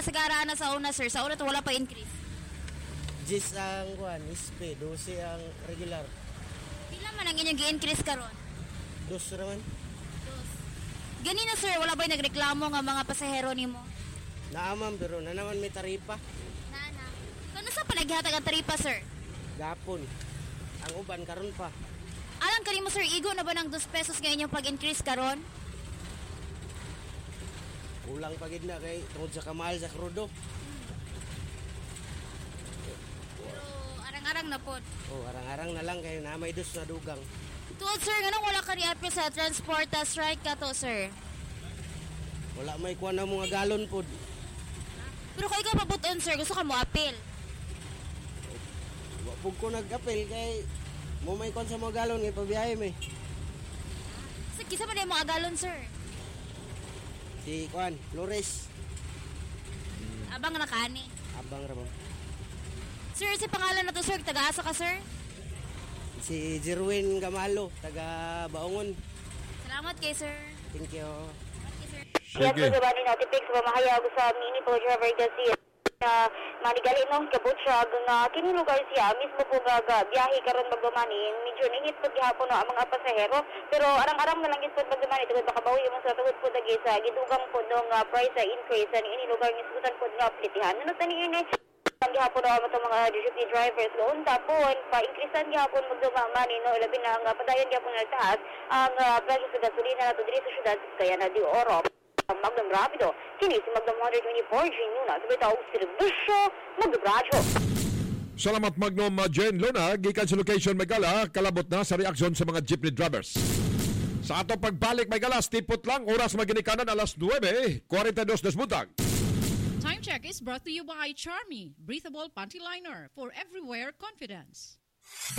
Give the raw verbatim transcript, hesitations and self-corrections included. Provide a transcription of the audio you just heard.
kasagaran na sa una, sir? Sa una to wala pa increase. Jis ang kuan, ispe, dose ang regular. Pila man ang inyong gi-increase karon? Dos naman. Dos. Ganina, sir, wala ba yung nagreklamo nga mga pasahero nimo? Naaman, pero na naman may taripa. Nana. Kano sa panaghihatag ang taripa, sir? Gapon. Ang uban karon pa. Alam ka mo, sir, igo na ba ng dos pesos nga inyong pag-increase karon? Kulang pa gid na kay tungod sa kamahal sa krudo. Pero arang-arang na pod. Oh, arang-arang na lang kayo na may dos na dugang. Tuod, sir, nga wala ka ni-appeal sa transport uh, strike ka to, sir? Wala may kuan na mga galon pod. Pero kung ikaw pabuton, sir, gusto ka mo appeal? Wa pug ko nag-apel kay mo may kuan sa mga galon kay pabiyahe may. Sa kisa man mo agalon, sir? Si kuan, Flores. Abang nakani. Abang ra mo. Sir, si pangalan na to, sir, taga-asa ka, sir? Si Jerwin Gamalo, taga Baongon. Salamat kay sir. Thank you. Siya po sa bani natin pics mamahayag sa mini po driver Garcia na manigali no kabot siya nga kini lugar siya mismo po gaga biyahe karon magdumani medyo ningit pag gihapon no ang mga pasahero pero arang-arang na lang isod magdumani tungod makabawi mo sa tungod po dagi sa gidugang po no nga price sa increase ani ini lugar ni sudan po nga plitihan ano tani ini ang gihapon no ang mga jeepney drivers doon tapon pa-increasean gihapon magdumani no labi na nga padayon gihapon na taas ang uh, presyo sa gasolina nato diri sa syudad kaya na di oro Magdam Rapido, kini si Magdam one twenty-four, G Nuna, sabay tawag servisyo, Magdam Radyo. Salamat Magnum uh, Jen Luna, gikan sa location Megala, kalabot na sa reaksyon sa mga jeepney drivers. Sa ato pagbalik Megala, tipot lang, oras maginikanan alas nuwebe, forty-two des buntag. Time check is brought to you by Charmy, breathable panty liner for everywhere confidence.